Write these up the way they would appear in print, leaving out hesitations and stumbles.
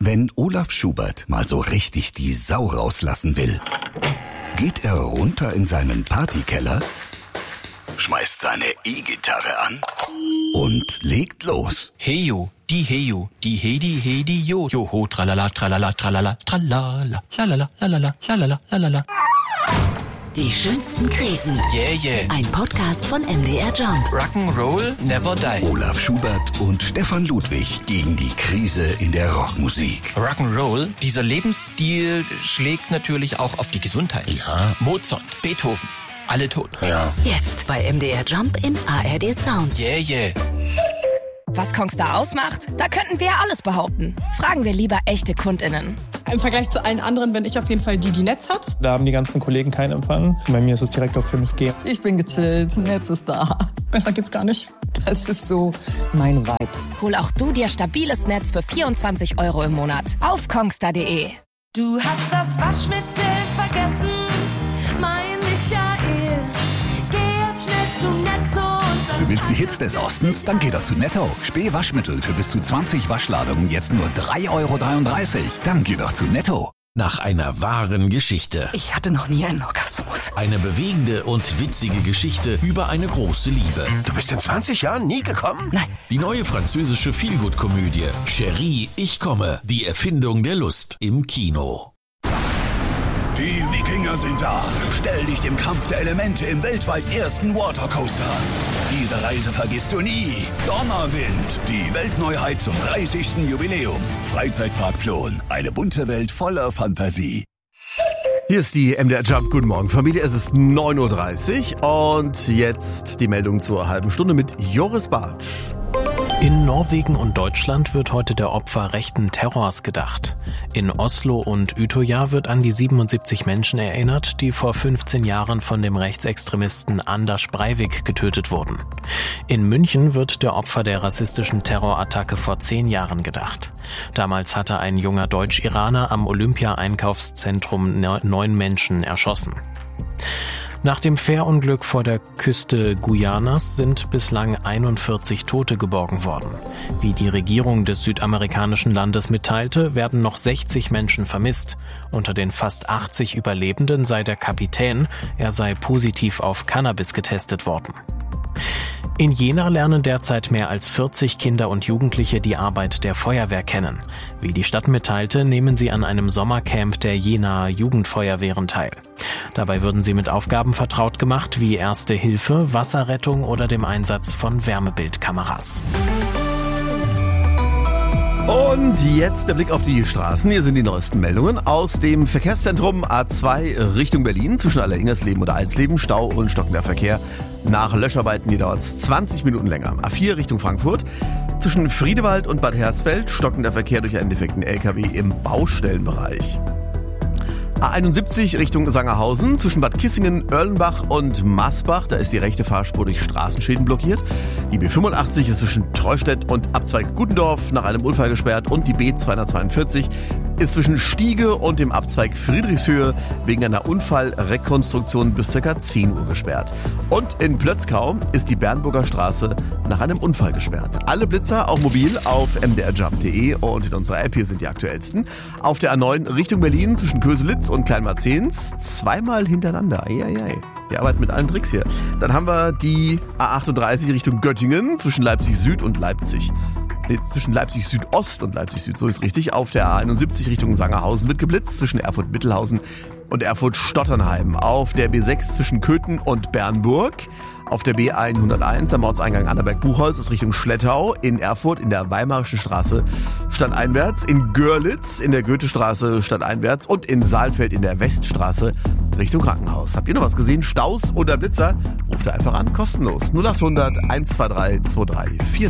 Wenn Olaf Schubert mal so richtig die Sau rauslassen will, geht er runter in seinen Partykeller, schmeißt seine E-Gitarre an und legt los. Heyo, die hedi, jo, joho, tralala, tralala, tralala, tralala, lalala, lalala, lalala, lalala. Die schönsten Krisen. Yeah. Ein Podcast von MDR Jump. Rock'n'Roll never die. Olaf Schubert und Stefan Ludwig gegen die Krise in der Rockmusik. Rock'n'Roll, dieser Lebensstil schlägt natürlich auch auf die Gesundheit. Ja. Mozart, Beethoven, alle tot. Ja. Jetzt bei MDR Jump in ARD Sounds. Yeah. Was Kongstar ausmacht? Da könnten wir alles behaupten. Fragen wir lieber echte KundInnen. Im Vergleich zu allen anderen bin ich auf jeden Fall die Netz hat. Da haben die ganzen Kollegen keinen Empfang. Bei mir ist es direkt auf 5G. Ich bin gechillt, Netz ist da. Besser geht's gar nicht. Das ist so mein Vibe. Hol auch du dir stabiles Netz für 24 € im Monat auf kongstar.de. Du hast das Waschmittel vergessen, mein Michael. Geh jetzt schnell zu Netto. Du willst die Hits des Ostens? Dann geh doch zu Netto. Spähwaschmittel für bis zu 20 Waschladungen jetzt nur 3,33 €. Dann geh doch zu Netto. Nach einer wahren Geschichte. Ich hatte noch nie einen Orgasmus. Eine bewegende und witzige Geschichte über eine große Liebe. Du bist in 20 Jahren nie gekommen? Nein. Die neue französische Feelgood-Komödie Chérie, ich komme. Die Erfindung der Lust im Kino. Die Wikinger sind da. Stell dich dem Kampf der Elemente im weltweit ersten Watercoaster. Diese Reise vergisst du nie. Donnerwind, die Weltneuheit zum 30. Jubiläum. Freizeitpark Plon, eine bunte Welt voller Fantasie. Hier ist die MDR Jump. Guten Morgen, Familie. Es ist 9:30 Uhr und jetzt die Meldung zur halben Stunde mit Joris Bartsch. In Norwegen und Deutschland wird heute der Opfer rechten Terrors gedacht. In Oslo und Utøya wird an die 77 Menschen erinnert, die vor 15 Jahren von dem Rechtsextremisten Anders Breivik getötet wurden. In München wird der Opfer der rassistischen Terrorattacke vor 10 Jahren gedacht. Damals hatte ein junger Deutsch-Iraner am Olympia-Einkaufszentrum 9 Menschen erschossen. Nach dem Fährunglück vor der Küste Guyanas sind bislang 41 Tote geborgen worden. Wie die Regierung des südamerikanischen Landes mitteilte, werden noch 60 Menschen vermisst. Unter den fast 80 Überlebenden sei der Kapitän, er sei positiv auf Cannabis getestet worden. In Jena lernen derzeit mehr als 40 Kinder und Jugendliche die Arbeit der Feuerwehr kennen. Wie die Stadt mitteilte, nehmen sie an einem Sommercamp der Jenaer Jugendfeuerwehren teil. Dabei würden sie mit Aufgaben vertraut gemacht wie Erste Hilfe, Wasserrettung oder dem Einsatz von Wärmebildkameras. Und jetzt der Blick auf die Straßen. Hier sind die neuesten Meldungen aus dem Verkehrszentrum A2 Richtung Berlin. Zwischen Allerhingersleben oder Alsleben Stau und stockender Verkehr. Nach Löscharbeiten hier dauert es 20 Minuten länger. A4 Richtung Frankfurt. Zwischen Friedewald und Bad Hersfeld stockender Verkehr durch einen defekten LKW im Baustellenbereich. A71 Richtung Sangerhausen, zwischen Bad Kissingen, Erlenbach und Masbach, da ist die rechte Fahrspur durch Straßenschäden blockiert. Die B85 ist zwischen Treustedt und Abzweig Gutendorf nach einem Unfall gesperrt und die B242 ist zwischen Stiege und dem Abzweig Friedrichshöhe wegen einer Unfallrekonstruktion bis ca. 10 Uhr gesperrt. Und in Plötzkau ist die Bernburger Straße nach einem Unfall gesperrt. Alle Blitzer, auch mobil, auf mdrjump.de und in unserer App hier sind die aktuellsten. Auf der A9 Richtung Berlin zwischen Köselitz und Kleinmarzehns zweimal hintereinander. Eieiei. Wir arbeiten mit allen Tricks hier. Dann haben wir die A38 Richtung Göttingen zwischen Leipzig Süd und Leipzig. Zwischen Leipzig Südost und Leipzig Süd, so ist richtig. Auf der A71 Richtung Sangerhausen wird geblitzt, zwischen Erfurt-Mittelhausen und Erfurt-Stotternheim. Auf der B6 zwischen Köthen und Bernburg. Auf der B101 am Ortseingang Annaberg-Buchholz aus Richtung Schlettau. In Erfurt in der Weimarischen Straße stadteinwärts. In Görlitz in der Goethestraße stadteinwärts. Und in Saalfeld in der Weststraße Richtung Krankenhaus. Habt ihr noch was gesehen? Staus oder Blitzer? Ruft einfach an, kostenlos. 0800 123 2340.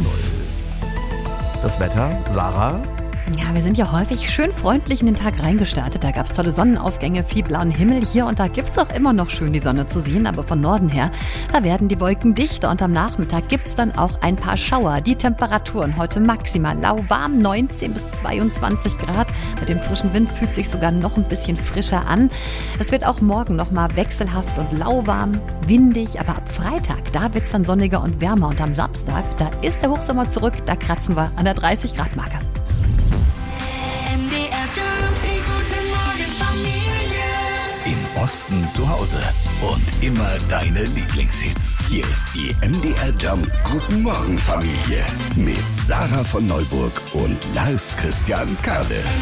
Das Wetter, Sarah? Ja, wir sind ja häufig schön freundlich in den Tag reingestartet. Da gab es tolle Sonnenaufgänge, viel blauen Himmel hier und da gibt's auch immer noch schön die Sonne zu sehen. Aber von Norden her, da werden die Wolken dichter und am Nachmittag gibt's dann auch ein paar Schauer. Die Temperaturen heute maximal lauwarm, 19 bis 22 Grad. Mit dem frischen Wind fühlt sich sogar noch ein bisschen frischer an. Es wird auch morgen nochmal wechselhaft und lauwarm, windig. Aber ab Freitag, da wird's dann sonniger und wärmer. Und am Samstag, da ist der Hochsommer zurück. Da kratzen wir an der 30-Grad-Marke. Osten zu Hause. Und immer deine Lieblingshits. Hier ist die MDR Jump Guten Morgen Familie mit Sarah von Neuburg und Lars Christian Kade.